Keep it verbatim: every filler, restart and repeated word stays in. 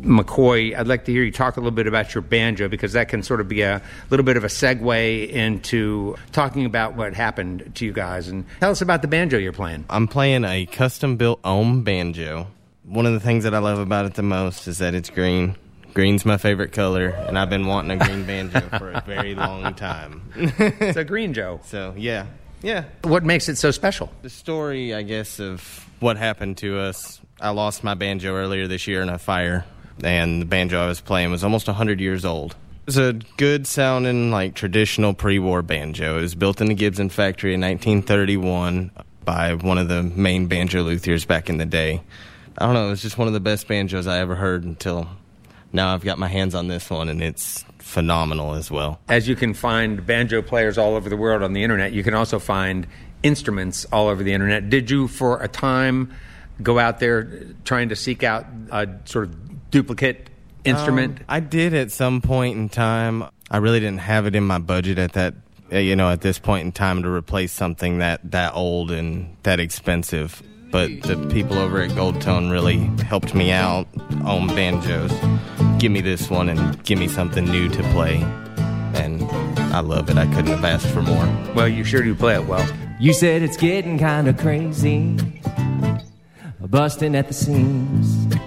McCoy, I'd like to hear you talk a little bit about your banjo, because that can sort of be a little bit of a segue into talking about what happened to you guys. And tell us about the banjo you're playing. I'm playing a custom-built ohm banjo. One of the things that I love about it the most is that it's green. Green's my favorite color, and I've been wanting a green banjo for a very long time. It's a green Joe. So, yeah. Yeah. What makes it so special? The story, I guess, of what happened to us. I lost my banjo earlier this year in a fire, and the banjo I was playing was almost one hundred years old. It was a good-sounding, like, traditional pre-war banjo. It was built in the Gibson factory in nineteen thirty-one by one of the main banjo luthiers back in the day. I don't know, it was just one of the best banjos I ever heard until now I've got my hands on this one, and it's phenomenal as well. As you can find banjo players all over the world on the internet, you can also find instruments all over the internet. Did you, for a time, go out there trying to seek out a sort of duplicate instrument? Um, I did at some point in time. I really didn't have it in my budget at that, you know, at this point in time to replace something that, that old and that expensive. But the people over at Gold Tone really helped me out on banjos. Give me this one and give me something new to play. And I love it. I couldn't have asked for more. Well, you sure do play it well. You said it's getting kind of crazy, busting at the seams.